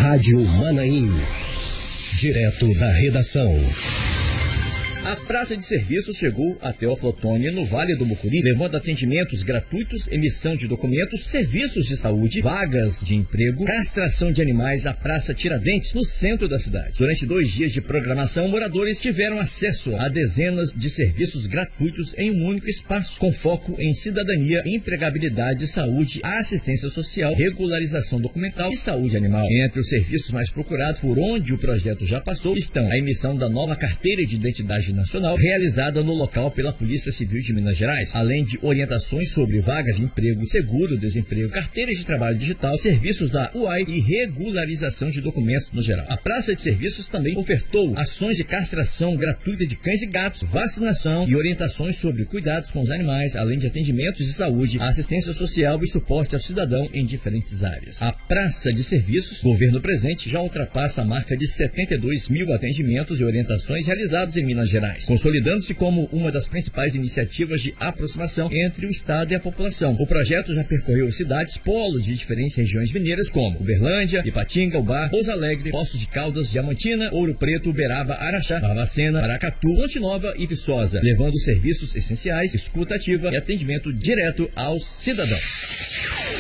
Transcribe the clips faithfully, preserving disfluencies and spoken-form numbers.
Rádio Manaim. Direto da redação. A praça de serviços chegou até o Flotone, no Vale do Mucuri, levando atendimentos gratuitos, emissão de documentos, serviços de saúde, vagas de emprego, castração de animais à Praça Tiradentes, no centro da cidade. Durante dois dias de programação, moradores tiveram acesso a dezenas de serviços gratuitos em um único espaço, com foco em cidadania, empregabilidade, saúde, assistência social, regularização documental e saúde animal. Entre os serviços mais procurados, por onde o projeto já passou, estão a emissão da nova carteira de identidade nacional, realizada no local pela Polícia Civil de Minas Gerais, além de orientações sobre vagas de emprego, seguro-desemprego, carteiras de trabalho digital, serviços da U A I e regularização de documentos no geral. A Praça de Serviços também ofertou ações de castração gratuita de cães e gatos, vacinação e orientações sobre cuidados com os animais, além de atendimentos de saúde, assistência social e suporte ao cidadão em diferentes áreas. A Praça de Serviços, governo presente, já ultrapassa a marca de setenta e dois mil atendimentos e orientações realizados em Minas Gerais, consolidando-se como uma das principais iniciativas de aproximação entre o Estado e a população. O projeto já percorreu cidades polos de diferentes regiões mineiras como Uberlândia, Ipatinga, Ubá, Pouso Alegre, Poços de Caldas, Diamantina, Ouro Preto, Uberaba, Araxá, Barbacena, Paracatu, Ponte Nova e Viçosa, levando serviços essenciais, escuta ativa e atendimento direto aos cidadãos.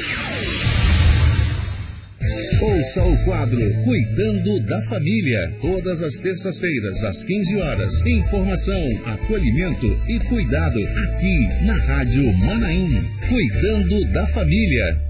Ouça o quadro Cuidando da Família, todas as terças-feiras, às quinze horas. Informação, acolhimento e cuidado aqui na Rádio Manaim. Cuidando da Família.